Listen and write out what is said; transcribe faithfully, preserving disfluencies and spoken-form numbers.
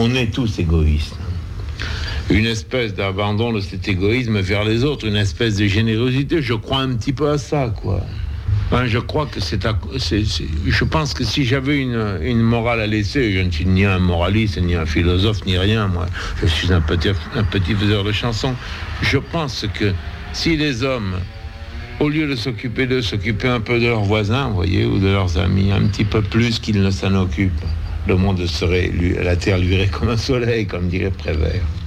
On est tous égoïstes. Une espèce d'abandon de cet égoïsme vers les autres, une espèce de générosité. Je crois un petit peu à ça, quoi. Enfin, je crois que c'est, à, c'est, c'est... Je pense que si j'avais une, une morale à laisser, je ne suis ni un moraliste, ni un philosophe, ni rien, moi. Je suis un petit, un petit faiseur de chansons. Je pense que si les hommes, au lieu de s'occuper d'eux, s'occupaient un peu de leurs voisins, vous voyez, ou de leurs amis, un petit peu plus qu'ils ne s'en occupent, le monde serait, la terre lui irait comme un soleil, comme dirait Prévert.